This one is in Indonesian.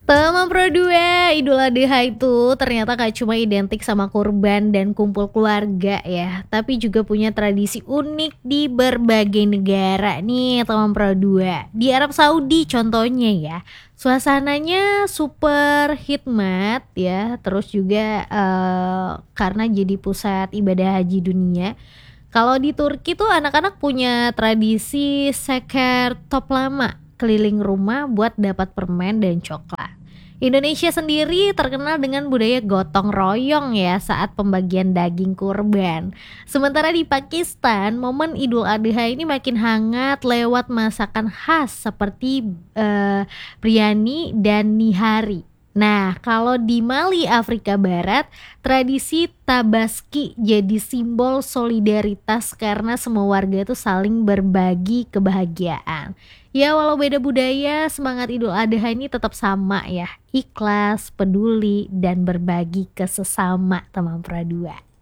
Teman Pro 2, Idul Adha itu ternyata gak cuma identik sama kurban dan kumpul keluarga ya, tapi juga punya tradisi unik di berbagai negara nih teman Pro 2. Di Arab Saudi contohnya ya, suasananya super hikmat ya, terus juga karena jadi pusat ibadah haji dunia. Kalau di Turki tuh anak-anak punya tradisi seker top lama keliling rumah buat dapat permen dan coklat. Indonesia sendiri terkenal dengan budaya gotong royong ya saat pembagian daging kurban. Sementara di Pakistan, momen Idul Adha ini makin hangat lewat masakan khas seperti biryani dan nihari. Nah, kalau di Mali, Afrika Barat, tradisi tabaski jadi simbol solidaritas karena semua warga itu saling berbagi kebahagiaan. Ya, walau beda budaya, semangat Idul Adha ini tetap sama ya. Ikhlas, peduli, dan berbagi ke sesama teman Pradua.